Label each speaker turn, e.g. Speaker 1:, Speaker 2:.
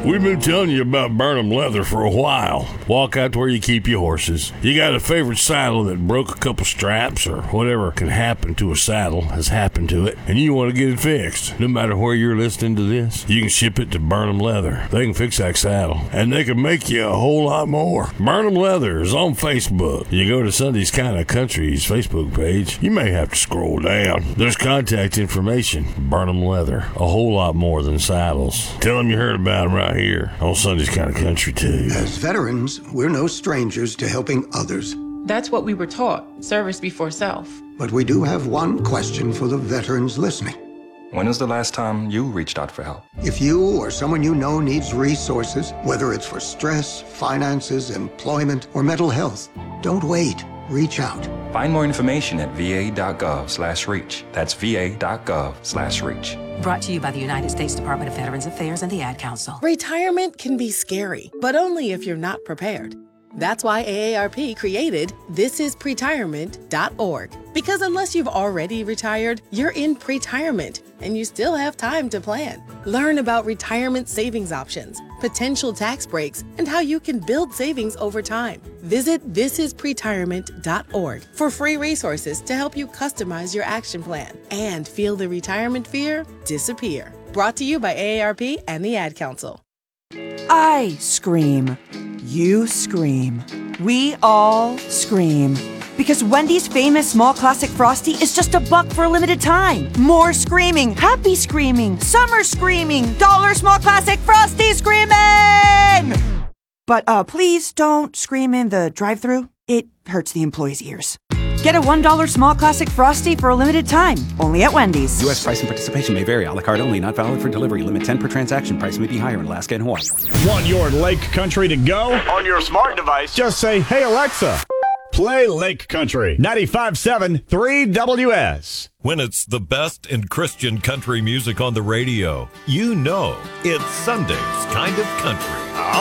Speaker 1: We've been telling you about Burnham Leather for a while. Walk out to where you keep your horses. You got a favorite saddle that broke a couple straps or whatever can happen to a saddle has happened to it, and you want to get it fixed. No matter where you're listening to this, you can ship it to Burnham Leather. They can fix that saddle, and they can make you a whole lot more. Burnham Leather is on Facebook. You go to Sunday's Kinda Country's Facebook page, you may have to scroll down. There's contact information. Burnham Leather, a whole lot more than saddles. Tell them you heard about them right here on Sunday's Kinda Country too.
Speaker 2: As veterans, we're no strangers to helping others.
Speaker 3: That's what we were taught, service before self.
Speaker 2: But we do have one question for the veterans listening.
Speaker 4: When was the last time you reached out for help?
Speaker 2: If you or someone you know needs resources, whether it's for stress, finances, employment, or mental health, don't wait. Reach out.
Speaker 4: Find more information at va.gov/reach. That's va.gov/reach.
Speaker 5: Brought to you by the United States Department of Veterans Affairs and the Ad Council.
Speaker 6: Retirement can be scary, but only if you're not prepared. That's why AARP created thisispretirement.org. Because unless you've already retired, you're in pretirement, and you still have time to plan. Learn about retirement savings options, potential tax breaks, and how you can build savings over time. Visit thisispretirement.org for free resources to help you customize your action plan and feel the retirement fear disappear. Brought to you by AARP and the Ad Council.
Speaker 7: I scream. You scream. We all scream. Because Wendy's famous small classic Frosty is just $1 for a limited time. More screaming, happy screaming, summer screaming, dollar small classic Frosty screaming! But please don't scream in the drive-thru. It hurts the employees' ears. Get a $1 small classic Frosty for a limited time, only at Wendy's.
Speaker 8: U.S. price and participation may vary. A la carte only, not valid for delivery. Limit 10 per transaction. Price may be higher in Alaska and Hawaii.
Speaker 9: Want your Lake Country to go? On your smart device, just say, "Hey Alexa, play Lake Country 95.7 3WS."
Speaker 10: When it's the best in Christian country music on the radio, you know it's Sunday's Kind of Country.